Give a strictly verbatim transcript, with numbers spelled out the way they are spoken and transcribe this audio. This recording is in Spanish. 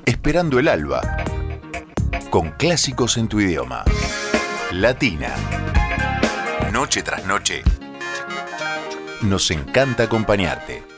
Esperando el alba, con clásicos en tu idioma. Latina. Noche tras noche. Nos encanta acompañarte.